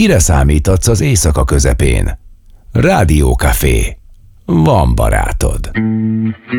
Kire számíthatsz az éjszaka közepén? Rádiókafé. Van barátod.